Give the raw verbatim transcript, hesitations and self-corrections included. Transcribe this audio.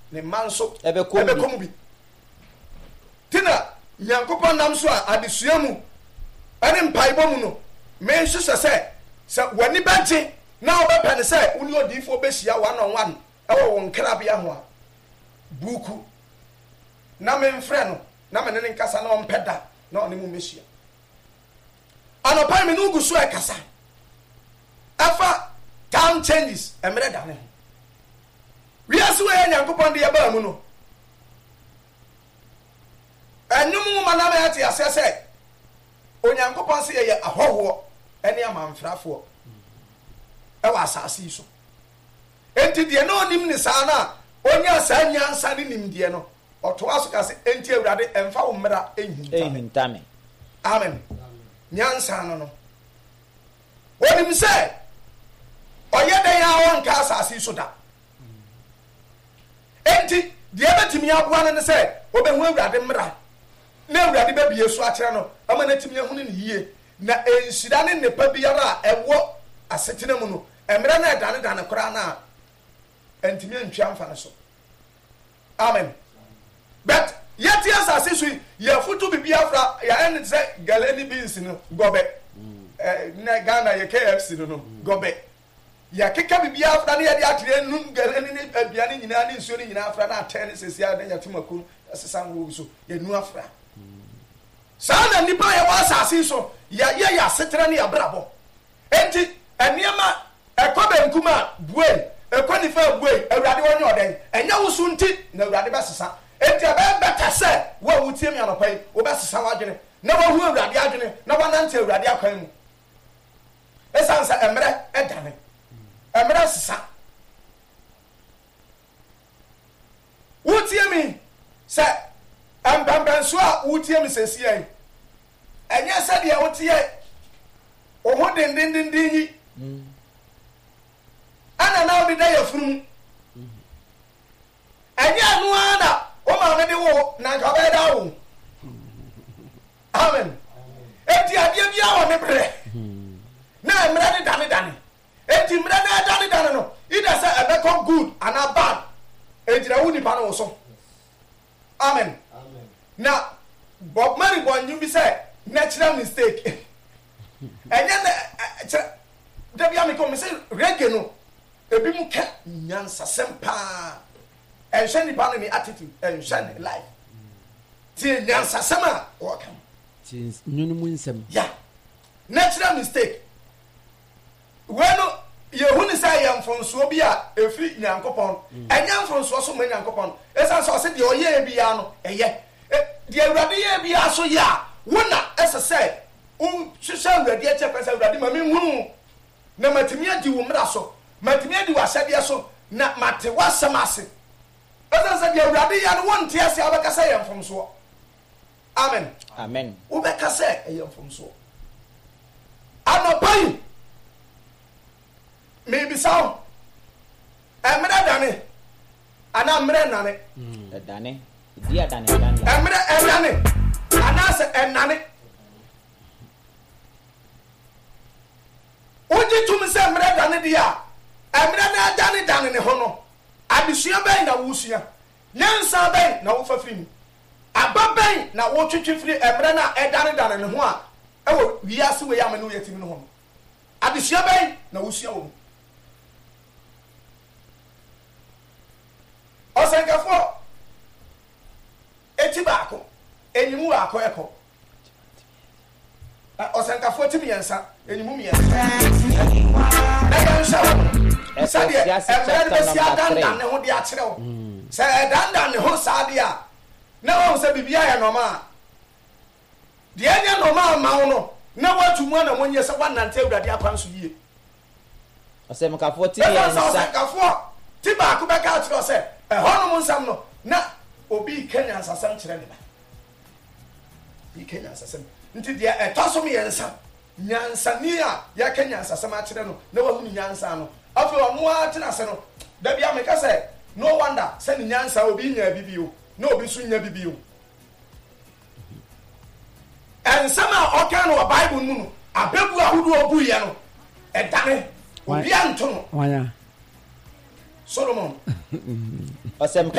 ne manso ebe komu bi tina nyankopon nam so a adesua mu ene mpaibo mu no me hwehwe se se wani baje na obepa ne se uni odifo behia one on one ewo won krabia ho a buku na me mfre no na me ne nkasa na ompeda na oni mu mehia anopa me no gusu e kasa afa time changes emre da ne we aso e nyankopon de yaba mu no enum ma na me ate asese onyankopon se ye ahoho ene amanfrafo e wa asase so enti de no nim ni sa na onya sa nyansa ni nim de no oto aso ka se enti awurade emfa wo mra ehintame amen nyansa no no wonim se oye de ya won ka asase so da enti de betimi aboa ne se obehu awurade mra na awurade ba bie so akere no ama na timi ehunu ne yie na ensida ne nepa biara ewo asetena mu no emre na dane dane kora na entimi antwa mfa ne so amen but yet yes asisi ya futu bibia fra ya en se galeni beans no gobe eh na Ghana ya K F C no no gobe ya keka bibia fra na ya de atere nu galeni ni aduane nyina ne nsuo ni nyina fra na ten sesia na ya tumaku asesan wo so ya nu afra sana nipa ya wasa asiso ya ya ya setra ne abrabo enti eniema ekobe nkuma buei ekoni fa buei awurade wonye oden enya wusu nti na awurade besesa enti aba beta se wo wutie mi anopai wo besesa wadwene na wo hu awurade adwene na wanante awurade akwan mu esansa emre edane emre sesa wutie mi se ambambanso a wutie mi sesi ai enye se de wutie o ho den den den den yi ana na odi da yafuru enye anu ana o ma ne de wo na ka ba da wo amen enti ade bia wo ne bre na emre de dane dane enti emre na dane dane no ida say ebeko good and bad ejira wo ni pa no so amen amen na Bob Marley boy you be say natural mistake enye na da bia me come say reggae no ebi mu ka nyansa sempa enhwe ni ba no ni attitude enhwe ni life ti nyansa sema o kam ti nyunu mu nsem ya natural mistake weno yehuni say yamfonso bi a efi nyankopon enya mfonso so ma nyankopon esa so se de oye bia no eye de awurade ye bia so ya wona esa say um hwehwe awurade e chepe say awurade ma me hunu na matimi adi wo mra so matimi adi wasade so na mate wasamase esa say de awurade ya no wonte ase abeka say yamfonso amen amen wo beka say yamfonso anopai maybe sound emre dane ana mre nane mm dane dia dane dane emre enane ana se enane oji tum se mre dane dia emre na dane dane ne ho no adesua ben na wusua nyansa ben na wo fafiri aba ben na wo twetwe firi emre na edane dane ne ho a ewo wiase we ya me no yetimi no ho adesua ben na wusua wo osenkafo eti baako enyimu baako eko osenkafo eti miensa enyimu miensa na kan shawo sadi emre be si adanda ne ho de akyerew se adanda ne ho sadi a na wo se bibia ya normal de anya normal ma wo no na watu mu na monye se wanante awurade akwan so yie osenkafo ti miensa osenkafo ti baako be ka akyerew se e hono mo nsam no na obi Kenya ansasam kire ne ba bi Kenya ansasam nti dia etoso me yensa nyansa ni a ya Kenya ansasam a kire no na wa hu nyansa no afi ono a tena se no da bia me ka se no wonder se ni nyansa obi nya bibio na obi su nya bibio ensama o kan no Bible mu no abebu ahudu obu ye no edane obi anto no wanya Solomon Osem